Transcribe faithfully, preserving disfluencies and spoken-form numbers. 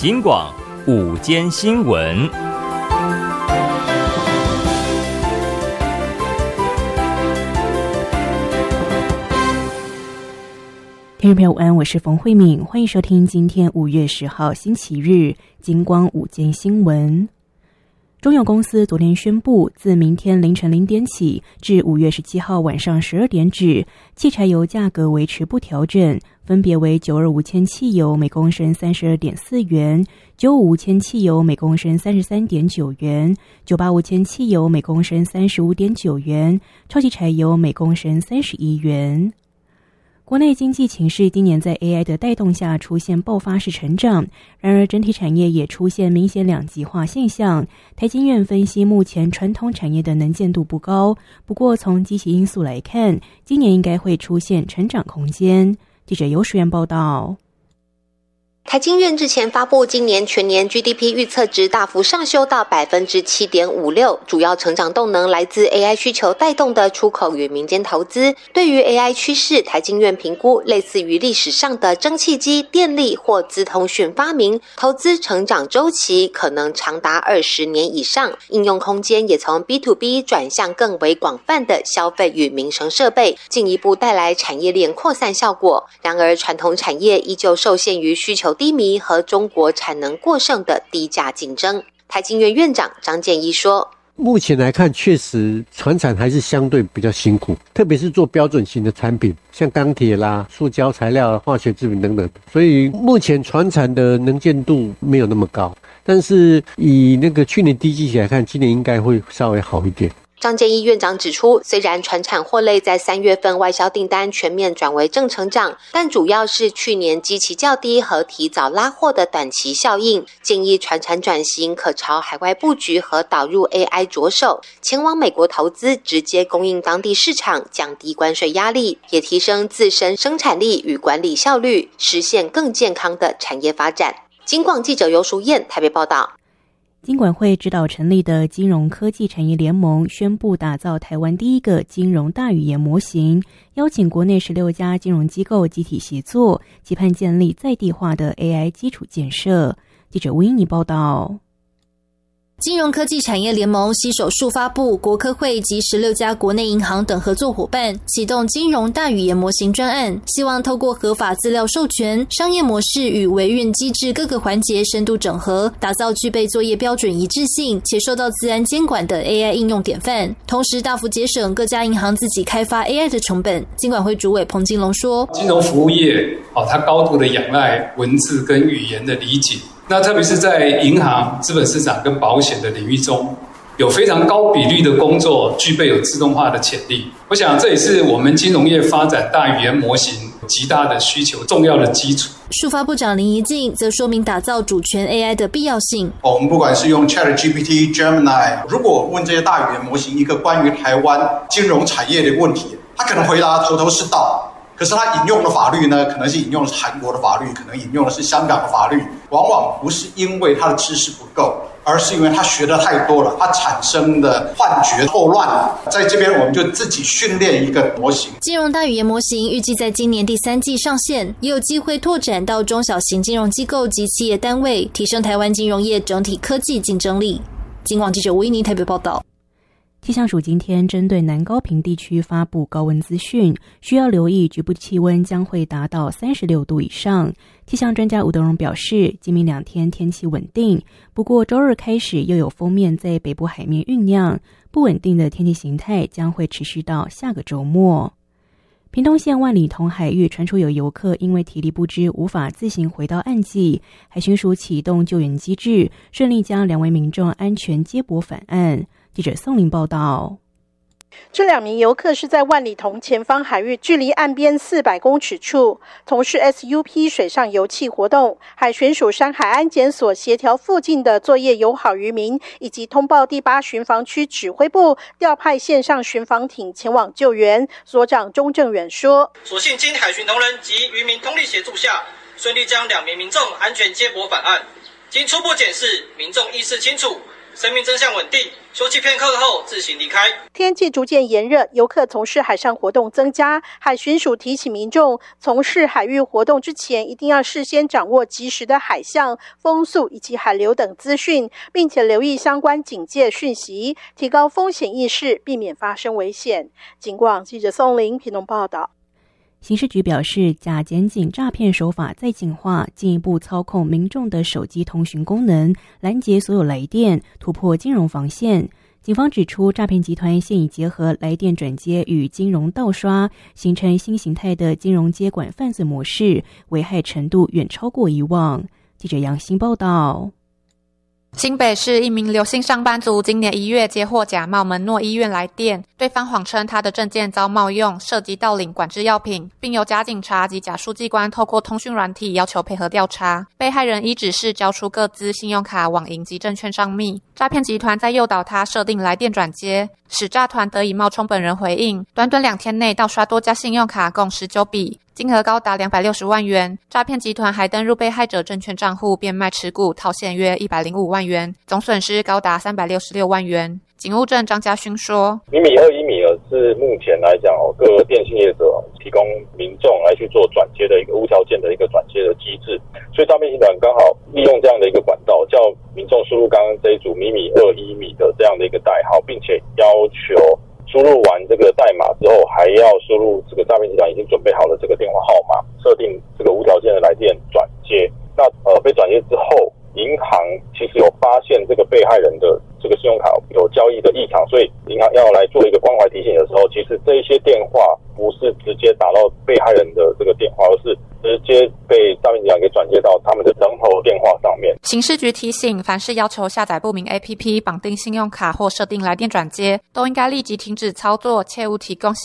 金广午间新闻。 听众朋友午安，我是冯慧敏，欢迎收听今天五月十号星期日金光午间新闻。中油公司昨天宣布，自明天凌晨零点起至五月十七号晚上十二点止，汽柴油价格维持不调整，分别为九二五铅汽油每公升三十二点四元，九五五铅汽油每公升三十三点九元，九八五铅汽油每公升三十五点九元，超级柴油每公升三十一元。国内经济情势今年在 A I 的带动下出现爆发式成长，然而整体产业也出现明显两极化现象。台经院分析，目前传统产业的能见度不高，不过从积极因素来看，今年应该会出现成长空间。记者尤淑媛报道。 台经院日前发布今年全年 G D P 预测值大幅上修到 百分之七点五六， 主要成长动能来自 A I 需求带动的出口与民间投资。对于 A I 趋势，台经院评估类似于历史上的蒸汽机、电力或资通讯发明，投资成长周期可能长达二十年以上，应用空间也从 B to B 转向更为广泛的消费与民生设备，进一步带来产业链扩散效果。然而传统产业依旧受限于需求低迷和中国产能过剩的低价竞争。台经院院长张建一说， 目前来看，确实传产还是相对比较辛苦，特别是做标准型的产品，像钢铁啦、塑胶材料、化学制品等等，所以目前传产的能见度没有那么高，但是以那个去年低基期来看，今年应该会稍微好一点。 张建一院长指出，虽然传产货类在三月份外销订单全面转为正成长，但主要是去年基期较低和提早拉货的短期效应，建议传产转型可朝海外布局和导入 A I 着手，前往美国投资，直接供应当地市场，降低关税压力，也提升自身生产力与管理效率，实现更健康的产业发展。金广记者尤淑燕台北报道。 金管会指导成立的金融科技产业联盟宣布打造台湾第一个金融大语言模型，邀请国内十六家金融机构集体协作，期盼建立在地化的 A I 基础建设。记者吴英妮报道。 金融科技产业联盟携手数发部、国科会及十六家国内银行等合作伙伴，启动金融大语言模型专案，希望透过合法资料授权、商业模式与维运机制各个环节深度整合，打造具备作业标准一致性且受到自然监管的 A I 应用典范，同时大幅节省各家银行自己开发 A I 的成本。金管会主委彭金龙说， 金融服务业它高度的仰赖文字跟语言的理解，那特别是在银行、资本市场跟保险的领域中，有非常高比率的工作具备有自动化的潜力。我想这也是我们金融业发展大语言模型极大的需求重要的基础。 数发部长林宜敬则说明打造主权 A I 的必要性。 我们不管是用 ChatGPT、Gemini， 如果问这些大语言模型一个关于台湾金融产业的问题，他可能回答头头是道。可是他引用的法律呢，可能是引用的是韩国的法律，可能引用的是香港的法律，往往不是因为他的知识不够，而是因为他学的太多了，他产生的幻觉错乱了。在这边我们就自己训练一个模型。 金融大语言模型预计在今年第三季上线，也有机会拓展到中小型金融机构及企业单位，提升台湾金融业整体科技竞争力。金广记者吴依妮台北报道。 气象署今天针对南高屏地区发布高温资讯，需要留意局部气温将会达到三十六度以上。气象专家吴德荣表示，今明两天天气稳定，不过周日开始又有锋面在北部海面酝酿，不稳定的天气形态将会持续到下个周末。屏东县万里桐海域传出有游客因为体力不支无法自行回到岸际，海巡署启动救援机制，顺利将两位民众安全接驳返岸。记者宋林报道。 这两名游客是在万里桐前方海域距离岸边四百公尺处从事 S U P 水上游憩活动，海巡署山海安检所协调附近的作业友好渔民，以及通报第八巡防区指挥部调派线上巡防艇前往救援。所长钟正远说， 所幸经海巡同仁及渔民通力协助下，顺利将两名民众安全接驳返岸。经初步检视，民众意识清楚， 生命真相稳定，休息片刻后自行离开。 天气逐渐炎热，游客从事海上活动增加，海巡署提醒民众，从事海域活动之前，一定要事先掌握及时的海象、风速以及海流等资讯，并且留意相关警戒讯息，提高风险意识，避免发生危险。警广记者宋玲屏东报道。 刑事局表示，假检警诈骗手法再进化，进一步操控民众的手机通讯功能，拦截所有来电，突破金融防线。警方指出，诈骗集团现已结合来电转接与金融盗刷，形成新形态的金融接管犯罪模式，危害程度远超过以往。记者杨欣报道。 新北市一名刘姓上班族今年一月接获假冒门诺医院来电，对方谎称他的证件遭冒用，涉及盗领管制药品，并由假警察及假书记官透过通讯软体要求配合调查。被害人依指示交出各资、信用卡、网银及证券账密。诈骗集团在诱导他设定来电转接，使诈团得以冒充本人回应，短短两天内盗刷多家信用卡共十九笔，金额高达两百六十万元。诈骗集团还登入被害者证券账户变卖持股，套现约一百零五万元，总损失高达三百六十六万元。警务证张家勋说， 米米二一米呢是目前来讲哦，各电信业者提供民众来去做转接的一个无条件的一个转接的机制，所以诈骗集团刚好利用这样的一个管道，叫民众输入刚刚这一组米米二一米的这样的一个代号，并且要求输入完这个代码之后，还要输入这个诈骗集团已经准备好了这个电话号码，设定这个无条件的来电转接。那呃被转接之后，银行其实有发现这个被害人的这个信用卡有交易的异常，所以银行要来做一个关怀提醒的时候，其实这一些电话不是直接打到被害人的这个电话，而是直接被诈骗集团给转接到他们的人头电话上面。 刑事局提醒，凡是要求下载不明 A P P 绑定信用卡或设定来电转接，都应该立即停止操作，切勿提供